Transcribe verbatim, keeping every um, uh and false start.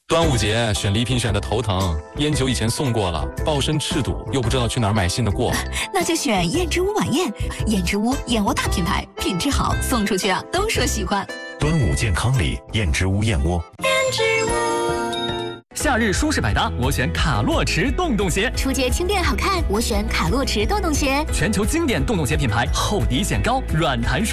端午节选礼品选的头疼，烟酒以前送过了，抱身赤赌，又不知道去哪儿买新的过。 那就选燕之屋晚宴，燕之屋燕窝大品牌，品质好，送出去啊都说喜欢。 端午健康礼，燕之屋燕窝。 燕之屋。 夏日舒适百搭，我选卡洛驰洞洞鞋。 出街轻便好看，我选卡洛驰洞洞鞋。 全球经典洞洞鞋品牌，厚底显高，软弹舒。